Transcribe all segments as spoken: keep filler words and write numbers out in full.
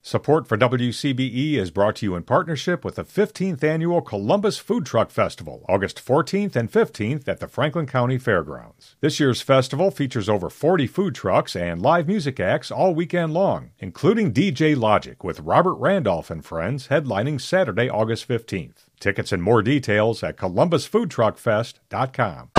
Support for W C B E is brought to you in partnership with the fifteenth Annual Columbus Food Truck Festival, August fourteenth and fifteenth at the Franklin County Fairgrounds. This year's festival features over forty food trucks and live music acts all weekend long, including D J Logic with Robert Randolph and Friends headlining Saturday, August fifteenth. Tickets and more details at columbus food truck fest dot com.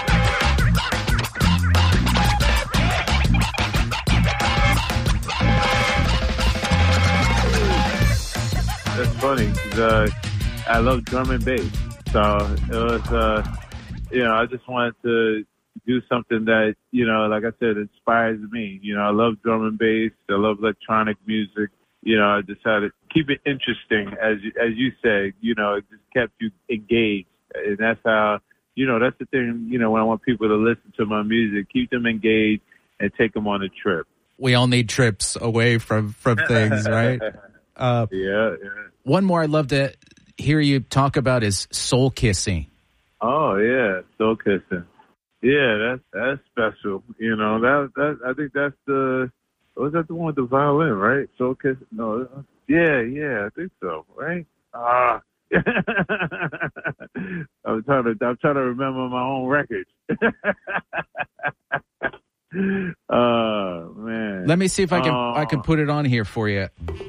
That's funny. Uh, I love drum and bass, so it was, uh, you know, I just wanted to do something that, you know, like I said, inspires me. You know, I love drum and bass. I love electronic music. You know, I decided to keep it interesting, as you, as you say. You know, it just kept you engaged, and that's how. You know, that's the thing. You know, when I want people to listen to my music, keep them engaged and take them on a trip. We all need trips away from from things, right? Uh, yeah, yeah. One more I'd love to hear you talk about is soul kissing. Oh yeah, soul kissing. Yeah, that's that's special. You know, that that I think that's the was that the one with the violin, right? Soul kissing. No, yeah, yeah, I think so, right? Ah, I'm trying to I'm trying to remember my own records. Oh man. Let me see if I can oh. I can put it on here for you.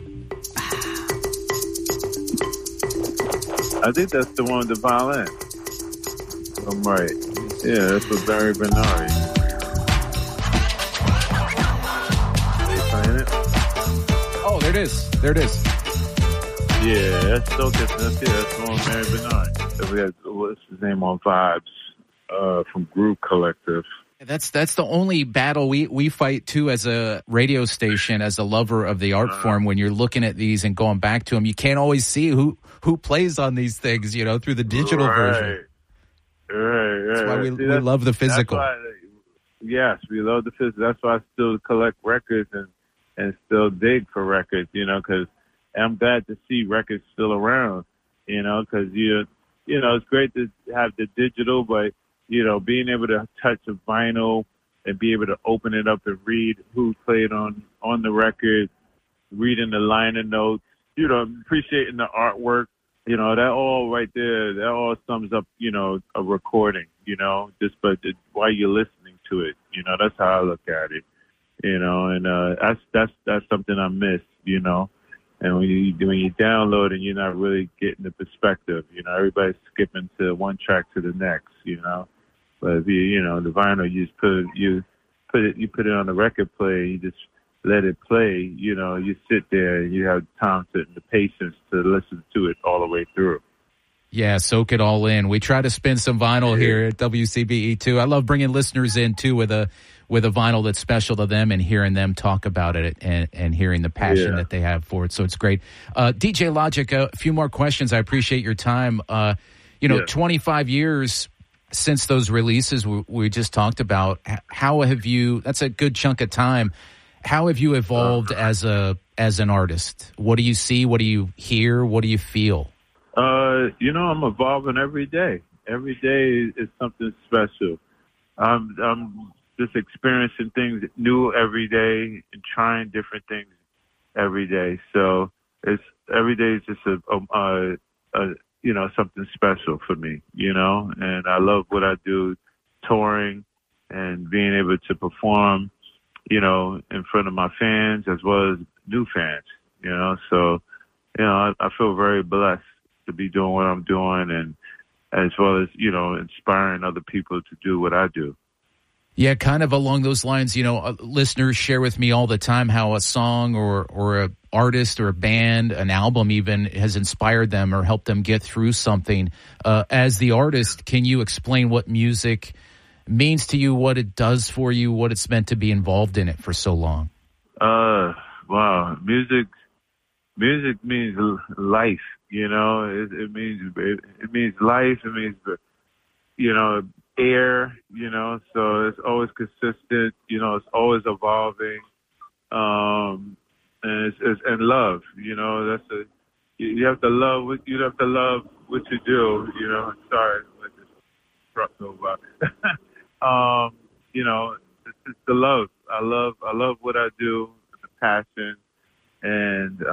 I think that's the one with the violin. I'm right. Yeah, that's with Barry Bernard. They playing it? Oh, there it is. There it is. Yeah, that's so good. That's, yeah, that's the one with Barry Bernard. So we had, what's his name on Vibes uh, from Groove Collective. That's that's the only battle we, we fight, too, as a radio station, as a lover of the art uh, form. When you're looking at these and going back to them, you can't always see who, who plays on these things, you know, through the digital right, version. Right, right. That's why we, See, we that's, love the physical. Why, yes, we love the physical. That's why I still collect records and, and still dig for records, you know, because I'm glad to see records still around, you know, because, you, you know, it's great to have the digital, but you know, being able to touch a vinyl and be able to open it up and read who played on, on the record, reading the liner notes, you know, appreciating the artwork, you know, that all right there, that all sums up, you know, a recording, you know, just but the, while you're listening to it, you know, that's how I look at it, you know, and uh, that's that's that's something I miss, you know. And when you when you download and you're not really getting the perspective, you know, everybody's skipping to one track to the next, you know. But if you you know the vinyl, you just put it, you put it you put it on the record player, you just let it play. You know, you sit there and you have time to and the patience to listen to it all the way through. Yeah, soak it all in. We try to spin some vinyl yeah. here at W C B E too. I love bringing listeners in too with a with a vinyl that's special to them and hearing them talk about it and, and hearing the passion yeah. that they have for it. So it's great. Uh, D J Logic, a few more questions. I appreciate your time. Uh, you know, yeah. twenty-five years since those releases we, we just talked about. How have you? That's a good chunk of time. How have you evolved uh, as a as an artist? What do you see? What do you hear? What do you feel? Uh, you know, I'm evolving every day. Every day is something special. I'm I'm just experiencing things new every day and trying different things every day. So it's every day is just a, a, a you know something special for me. You know, and I love what I do, touring and being able to perform. You know, in front of my fans as well as new fans. You know, so you know I, I feel very blessed to be doing what I'm doing, and as well as, you know, inspiring other people to do what I do. Yeah, kind of along those lines, you know, uh, listeners share with me all the time how a song or, or a artist or a band, an album even, has inspired them or helped them get through something. Uh, as the artist, can you explain what music means to you, what it does for you, what it's meant to be involved in it for so long? Uh, wow. Music, music means life. You know, it, it means it, it means life. It means, you know, air. You know, so it's always consistent. You know, it's always evolving. Um, and it's, it's and love. You know, that's a you have to love what you have to love what you do. You know, sorry, let this truck go by. um, you know, it's, it's the love. I love I love what I do. The passion and.